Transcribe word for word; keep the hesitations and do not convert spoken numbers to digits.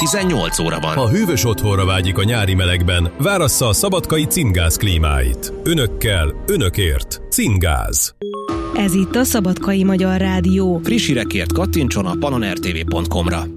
tizennyolc óra van. Ha hűvös otthonra vágyik a nyári melegben, várassza a szabadkai Cimgáz klímáit. Önökkel, önökért. Cimgáz. Ez itt a Szabadkai Magyar Rádió. Friss hírekért kattintson a pannonrtv pont com-ra.